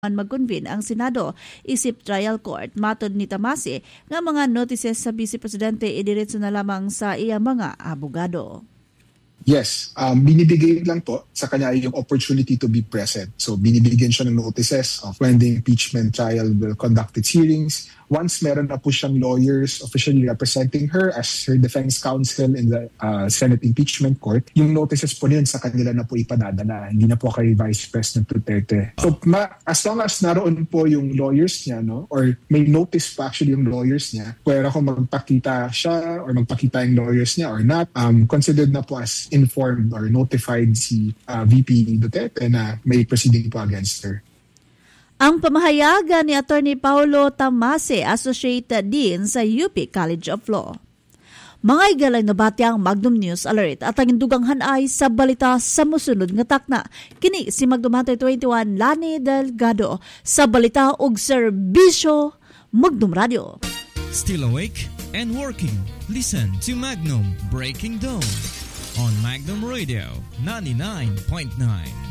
magconvene ang Senado isip trial court. Matod ni Tamasi nga mga notices sa Vice Presidente idiretso na lamang sa iyang mga abogado. Yes, binibigay lang po sa kanya yung opportunity to be present. So binibigyan siya ng notices of when the impeachment trial will conduct its hearings. Once meron na po siyang lawyers officially representing her as her defense counsel in the Senate impeachment court, yung notices po niyan sa kanila na po ipadadala. Hindi na po kay Vice President Duterte. So as long as naroon po yung lawyers niya, no, or may notice pa actually yung lawyers niya, pwera kung magpakita siya or magpakita yung lawyers niya or not, considered na po as informed or notified si VP Duterte na may proceeding po against her. Ang pamahayagan ni Attorney Paulo Tamase, Associate Dean sa UP College of Law. Mga igalay na batyang Magnum News Alert at ang induganghan ay sa balita sa musunod nga takna. Kini si Magnum Hunter 21 Lani Delgado sa balita ug serbisyo Magnum Radio. Still awake and working? Listen to Magnum Breaking Dawn on Magnum Radio 99.9.